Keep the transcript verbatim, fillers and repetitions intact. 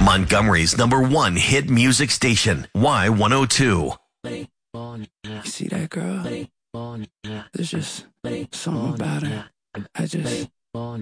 Montgomery's number one hit music station, Y one oh two. You see that girl? There's just something about her. I just